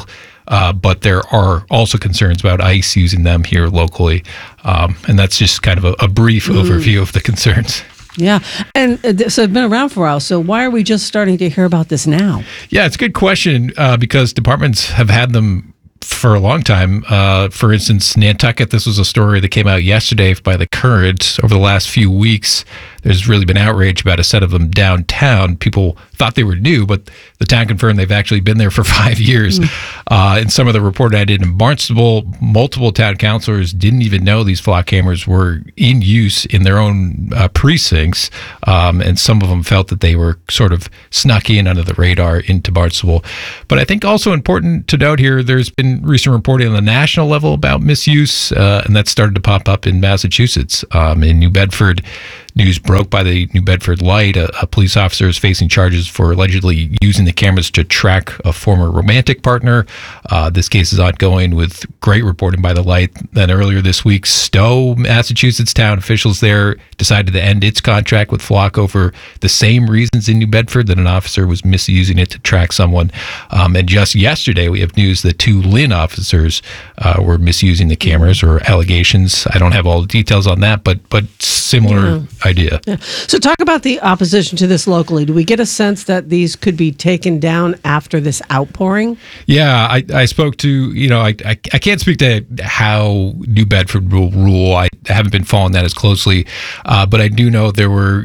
but there are also concerns about ICE using them here locally. And that's just kind of a brief overview of the concerns. Yeah. And so it's been around for a while. So why are we just starting to hear about this now? Yeah, it's a good question because departments have had them for a long time. For instance, Nantucket, this was a story that came out yesterday by The Current. Over the last few weeks, there's really been outrage about a set of them downtown. People thought they were new, but the town confirmed they've actually been there for 5 years. In some of the reporting I did in Barnstable, multiple town councilors didn't even know these flock cameras were in use in their own precincts, and some of them felt that they were sort of snuck in under the radar into Barnstable. But I think also important to note here, there's been recent reporting on the national level about misuse, and that started to pop up in Massachusetts. In New Bedford, news broke by the New Bedford Light. A police officer is facing charges for allegedly using the cameras to track a former romantic partner. This case is ongoing with great reporting by the Light. Then earlier this week, Stowe, Massachusetts, town officials there decided to end its contract with Flock over the same reasons in New Bedford, that an officer was misusing it to track someone. And just yesterday, we have news that 2 Lynn officers were misusing the cameras, or allegations. I don't have all the details on that, but similar idea. Yeah. So talk about the opposition to this locally. Do we get a sense that these could be taken down after this outpouring? Yeah, I spoke to, I can't speak to how New Bedford will rule. I haven't been following that as closely, but I do know there were,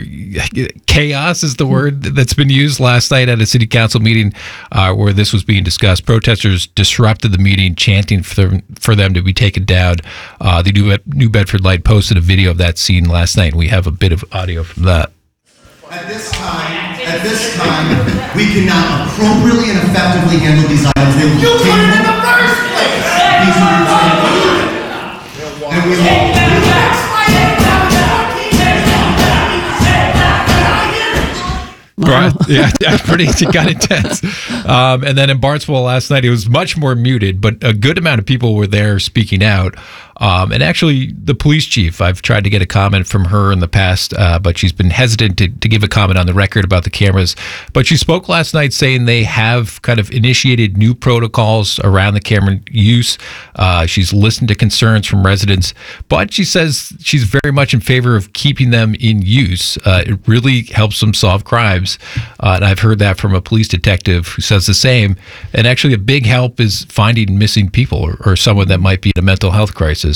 chaos is the word that's been used last night at a city council meeting where this was being discussed. Protesters disrupted the meeting, chanting for them to be taken down. The New Bedford Light posted a video of that scene last night, and we have a bit of audio from that. At this time, we cannot appropriately and effectively handle these items. They will you put it in the first place! And we Right. Yeah, it got intense. And then in Barnstable last night, it was much more muted, but a good amount of people were there speaking out. And actually, the police chief, I've tried to get a comment from her in the past, but she's been hesitant to give a comment on the record about the cameras. But she spoke last night saying they have kind of initiated new protocols around the camera use. She's listened to concerns from residents, but she says she's very much in favor of keeping them in use. It really helps them solve crimes. And I've heard that from a police detective who says the same. And actually, a big help is finding missing people or someone that might be in a mental health crisis.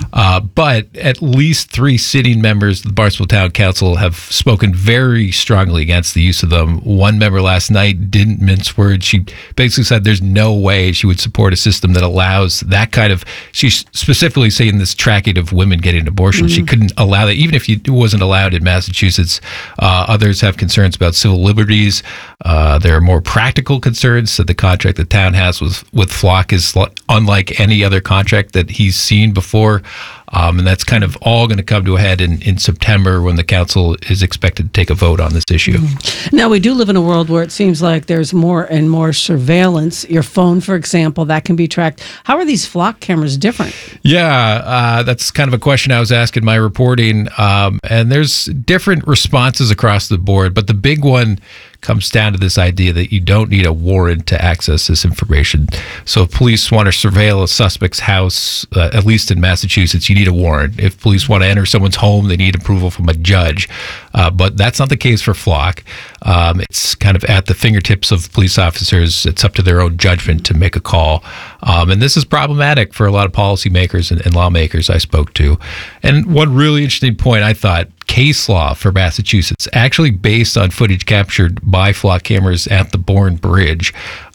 But at least 3 sitting members of the Barnstable Town Council have spoken very strongly against the use of them. One member last night didn't mince words. She basically said there's no way she would support a system that allows that kind of, she's specifically saying this tracking of women getting abortions. She couldn't allow that, even if it wasn't allowed in Massachusetts. Others have concerns about civil liberties. There are more practical concerns that the contract the town has with Flock is unlike any other contract that he's seen before. And that's kind of all going to come to a head in September when the council is expected to take a vote on this issue. Now, we do live in a world where it seems like there's more and more surveillance. Your phone, for example, that can be tracked. How are these Flock cameras different? Yeah, that's kind of a question I was asked in my reporting. And there's different responses across the board, but the big one comes down to this idea that you don't need a warrant to access this information. So if police want to surveil a suspect's house, at least in Massachusetts, you need a warrant. If police want to enter someone's home, they need approval from a judge. But that's not the case for Flock. It's kind of at the fingertips of police officers. It's up to their own judgment to make a call. And this is problematic for a lot of policymakers and lawmakers I spoke to. And one really interesting point, I thought, case law for Massachusetts, actually based on footage captured by Flock cameras at the Bourne Bridge.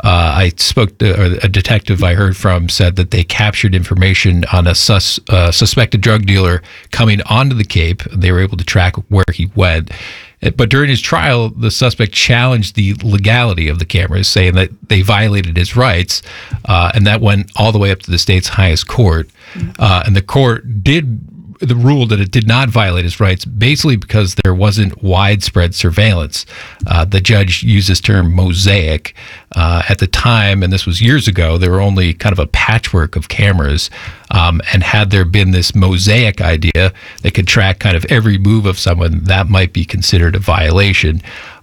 I spoke to a detective I heard from said that they captured information on a suspected drug dealer coming onto the Cape. They were able to track where he went. But during his trial, the suspect challenged the legality of the cameras, saying that they violated his rights, and that went all the way up to the state's highest court. And the court did ruled that it did not violate his rights, basically because there wasn't widespread surveillance. The judge used this term mosaic. At the time, and this was years ago, there were only kind of a patchwork of cameras. And had there been this mosaic idea that could track kind of every move of someone, that might be considered a violation.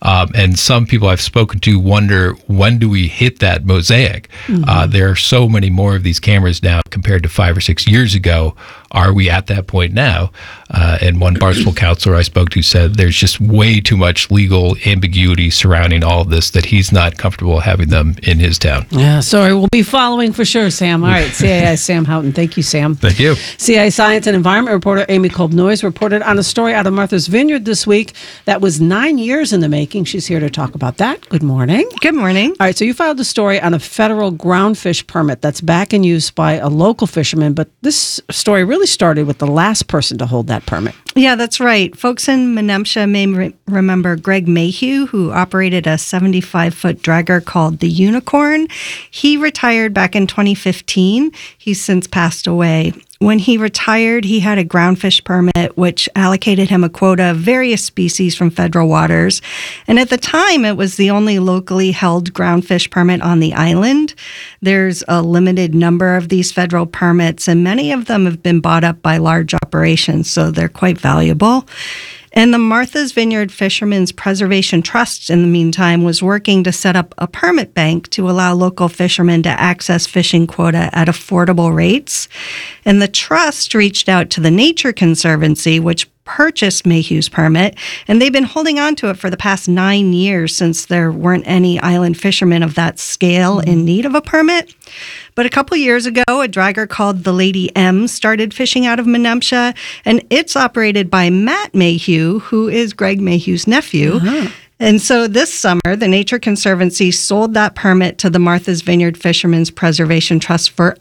And some people I've spoken to wonder, when do we hit that mosaic? There are so many more of these cameras now compared to 5 or 6 years ago. Are we at that point now? And one Barnstable counselor I spoke to said there's just way too much legal ambiguity surrounding all of this that he's not comfortable having them in his town. Yeah, sorry, we'll be following for sure, Sam. All right, CAI Sam Houghton. Thank you, Sam. Thank you. CAI Science and Environment reporter Amy Kolb-Noyes reported on a story out of Martha's Vineyard this week that was 9 years in the making. She's here to talk about that. Good morning. Good morning. All right, so you filed a story on a federal groundfish permit that's back in use by a local fisherman, but this story really started with the last person to hold that permit. Yeah, that's right. Folks in Menemsha may remember Greg Mayhew, who operated a 75-foot dragger called the Unicorn. He retired back in 2015. He's since passed away. When he retired, he had a groundfish permit, which allocated him a quota of various species from federal waters. And at the time, it was the only locally held groundfish permit on the island. There's a limited number of these federal permits, and many of them have been bought up by large operations, so they're quite valuable. And the Martha's Vineyard Fishermen's Preservation Trust, in the meantime, was working to set up a permit bank to allow local fishermen to access fishing quota at affordable rates. And the trust reached out to the Nature Conservancy, which purchased Mayhew's permit, and they've been holding on to it for the past 9 years since there weren't any island fishermen of that scale in need of a permit. But a couple years ago, a dragger called the Lady M started fishing out of Menemsha, and it's operated by Matt Mayhew, who is Greg Mayhew's nephew. And so this summer, the Nature Conservancy sold that permit to the Martha's Vineyard Fishermen's Preservation Trust for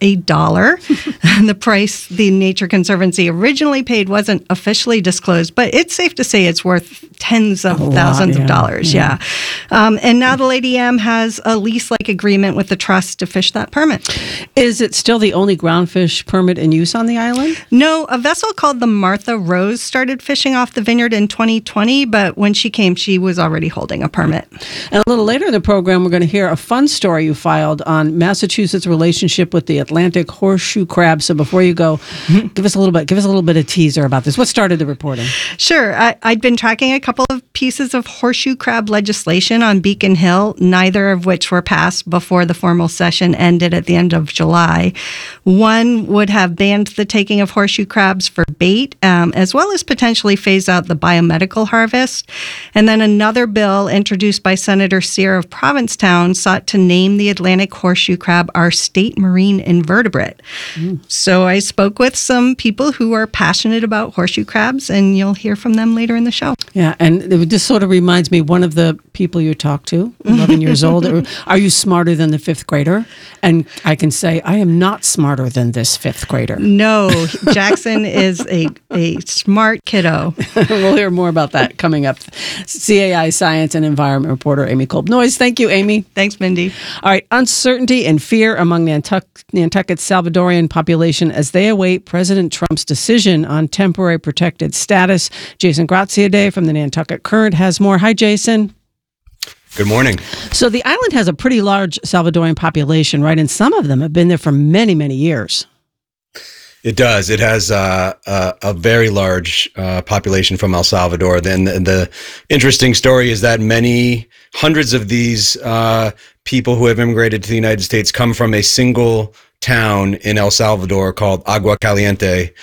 $1. And the price the Nature Conservancy originally paid wasn't officially disclosed, but it's safe to say it's worth tens of thousands of dollars. Yeah. And now the Lady M has a lease-like agreement with the trust to fish that permit. Is it still the only groundfish permit in use on the island? No, a vessel called the Martha Rose started fishing off the vineyard in 2020, but when she came, she was already holding a permit. And a little later in the program, we're going to hear a fun story you filed on Massachusetts' relationship with the Atlantic horseshoe crab. So before you go, give us a little bit of teaser about this. What started the reporting? Sure. I'd been tracking a couple of pieces of horseshoe crab legislation on Beacon Hill, neither of which were passed before the formal session ended at the end of July. One would have banned the taking of horseshoe crabs for bait, as well as potentially phase out the biomedical harvest. And then another bill introduced by Senator Sear of Provincetown sought to name the Atlantic horseshoe crab our state marine invertebrate. So I spoke with some people who are passionate about horseshoe crabs, and you'll hear from them later in the show. Yeah, and this sort of reminds me, one of the people you talked to, 11 years old, are you smarter than the fifth grader? And I can say, I am not smarter than this fifth grader. No, Jackson is a smart kiddo. We'll hear more about that coming up. CAI Science and Environment reporter Amy Kolb-Noyes. Thank you, Amy. Thanks, Mindy. All right, uncertainty and fear among Nantucket's Salvadorian population as they await President Trump's decision on temporary protected status. Jason Graziadei from the Nantucket Current has more. Hi, Jason. Good morning. So the island has a pretty large Salvadorian population, right? And some of them have been there for many, many years. It does. It has a very large population from El Salvador. Then the interesting story is that hundreds of these people who have immigrated to the United States come from a single town in El Salvador called Agua Caliente,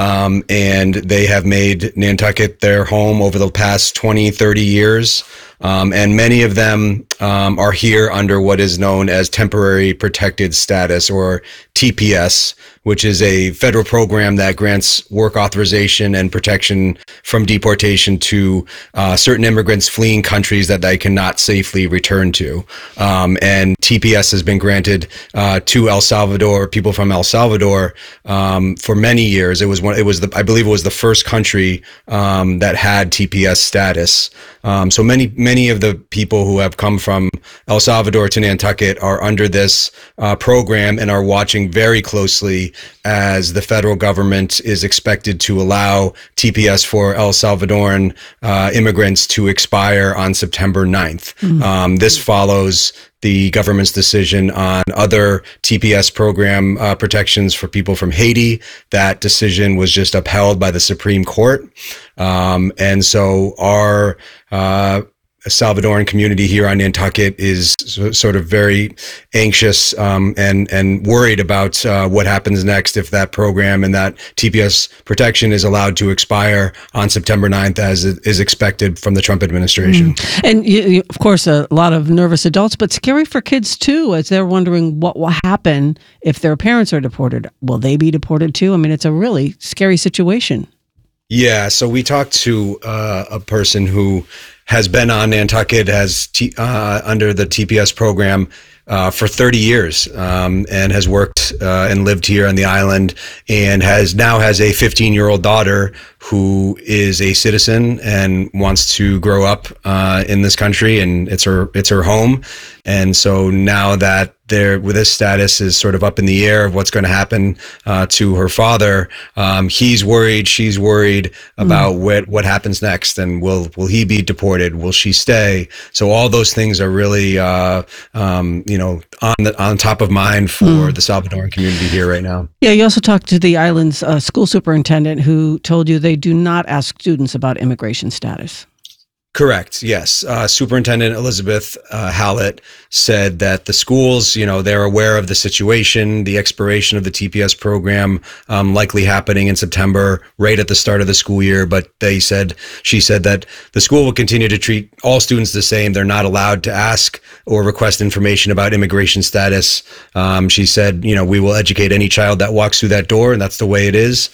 and they have made Nantucket their home over the past 20, 30 years. And many of them are here under what is known as Temporary Protected Status, or TPS, which is a federal program that grants work authorization and protection from deportation to certain immigrants fleeing countries that they cannot safely return to. And TPS has been granted to El Salvador, people from El Salvador, for many years. I believe it was the first country that had TPS status. So many of the people who have come from El Salvador to Nantucket are under this program and are watching very closely as the federal government is expected to allow TPS for El Salvadoran immigrants to expire on September 9th. This follows the government's decision on other TPS program protections for people from Haiti. That decision was just upheld by the Supreme Court. And so our Salvadoran community here on Nantucket is sort of very anxious and worried about what happens next if that program and that TPS protection is allowed to expire on September 9th, as is expected from the Trump administration. And of course, a lot of nervous adults, but scary for kids too, as they're wondering what will happen if their parents are deported. Will they be deported too? I mean, it's a really scary situation. Yeah, so we talked to a person who has been on Nantucket under the TPS program for 30 years and has worked and lived here on the island, and now has a 15-year-old daughter who is a citizen and wants to grow up in this country, and it's her home. And so now that with this status is sort of up in the air of what's going to happen to her father, he's worried, she's worried about what happens next, and will he be deported? Will she stay? So all those things are really on top of mind for the Salvadoran community here right now. Yeah, you also talked to the island's school superintendent, who told you they do not ask students about immigration status. Correct. Yes. Superintendent Elizabeth Hallett said that the schools, they're aware of the situation, the expiration of the TPS program likely happening in September, right at the start of the school year. But she said that the school will continue to treat all students the same. They're not allowed to ask or request information about immigration status. She said, we will educate any child that walks through that door, and that's the way it is.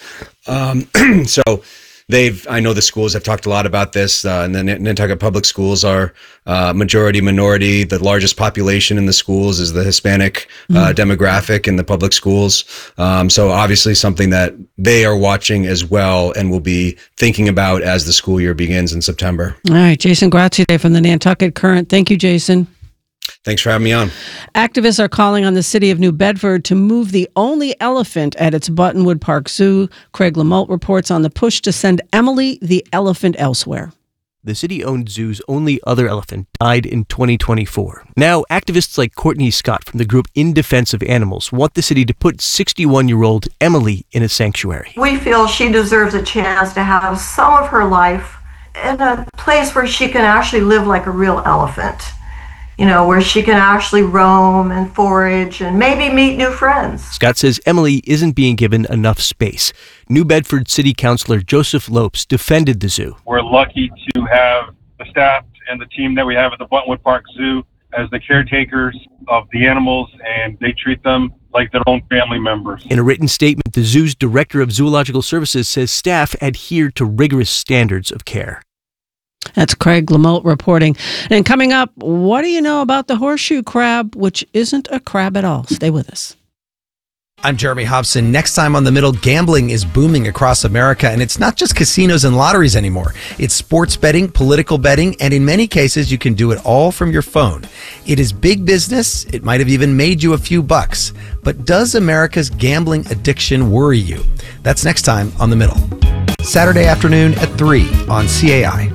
So I know the schools have talked a lot about this, and the Nantucket Public Schools are majority minority. The largest population in the schools is the Hispanic demographic in the public schools. So obviously something that they are watching as well and will be thinking about as the school year begins in September. All right, Jason Grazie from the Nantucket Current. Thank you, Jason. Thanks for having me on. Activists are calling on the city of New Bedford to move the only elephant at its Buttonwood Park Zoo. Craig Lamotte reports on the push to send Emily the elephant elsewhere. The city-owned zoo's only other elephant died in 2024. Now, activists like Courtney Scott from the group In Defense of Animals want the city to put 61-year-old Emily in a sanctuary. We feel she deserves a chance to have some of her life in a place where she can actually live like a real elephant. Where she can actually roam and forage and maybe meet new friends. Scott says Emily isn't being given enough space. New Bedford City Councilor Joseph Lopes defended the zoo. We're lucky to have the staff and the team that we have at the Buttonwood Park Zoo as the caretakers of the animals, and they treat them like their own family members. In a written statement, the zoo's director of zoological services says staff adhere to rigorous standards of care. That's Craig Lamotte reporting. And coming up, what do you know about the horseshoe crab, which isn't a crab at all? Stay with us. I'm Jeremy Hobson. Next time on The Middle, gambling is booming across America, and it's not just casinos and lotteries anymore. It's sports betting, political betting, and in many cases, you can do it all from your phone. It is big business. It might have even made you a few bucks. But does America's gambling addiction worry you? That's next time on The Middle. Saturday afternoon at 3 on CAI.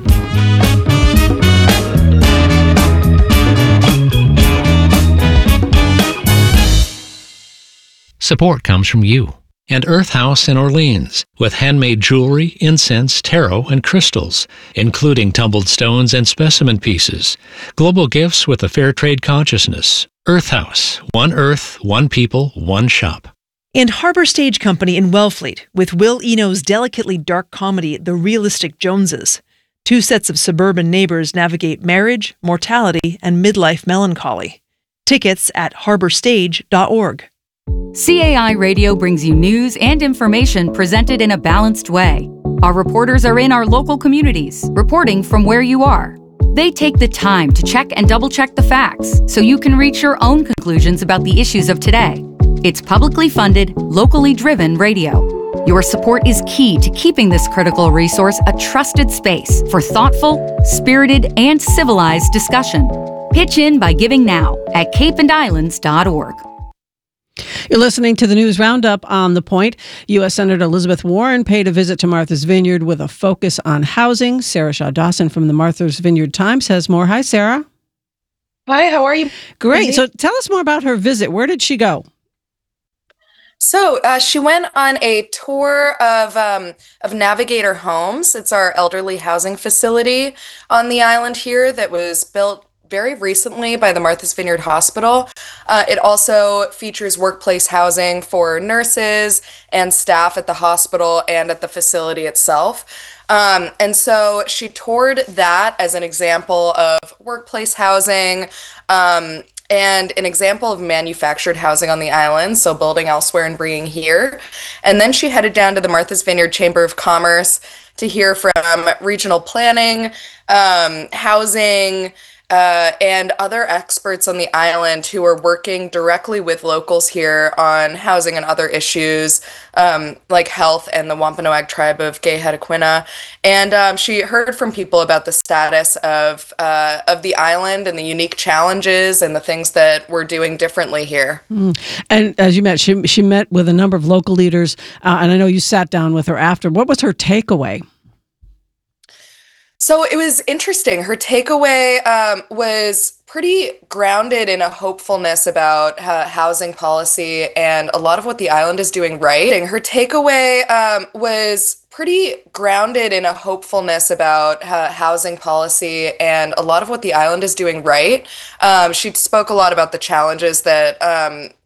Support comes from you and Earth House in Orleans, with handmade jewelry, incense, tarot, and crystals, including tumbled stones and specimen pieces. Global gifts with a fair trade consciousness. Earth House, one earth, one people, one shop. And Harbor Stage Company in Wellfleet, with Will Eno's delicately dark comedy, The Realistic Joneses. Two sets of suburban neighbors navigate marriage, mortality, and midlife melancholy. Tickets at harborstage.org. CAI Radio brings you news and information presented in a balanced way. Our reporters are in our local communities, reporting from where you are. They take the time to check and double-check the facts so you can reach your own conclusions about the issues of today. It's publicly funded, locally driven radio. Your support is key to keeping this critical resource a trusted space for thoughtful, spirited, and civilized discussion. Pitch in by giving now at capeandislands.org. You're listening to the News Roundup on The Point. U.S. Senator Elizabeth Warren paid a visit to Martha's Vineyard with a focus on housing. Sarah Shaw Dawson from the Martha's Vineyard Times has more. Hi, Sarah. Hi, how are you? Great. So tell us more about her visit. Where did she go? So she went on a tour of Navigator Homes. It's our elderly housing facility on the island here that was built very recently by the Martha's Vineyard Hospital. It also features workplace housing for nurses and staff at the hospital and at the facility itself. And so she toured that as an example of workplace housing, and an example of manufactured housing on the island, so building elsewhere and bringing here. And then she headed down to the Martha's Vineyard Chamber of Commerce to hear from regional planning, housing, and other experts on the island who are working directly with locals here on housing and other issues, like health and the Wampanoag tribe of Gay-Hedequina. And she heard from people about the status of the island and the unique challenges and the things that we're doing differently here. And as you met, she met with a number of local leaders, and I know you sat down with her after. What was her takeaway? So it was interesting. Her takeaway was pretty grounded in a hopefulness about housing policy and a lot of what the island is doing right. Her takeaway was pretty grounded in a hopefulness about housing policy and a lot of what the island is doing right. She spoke a lot about the challenges that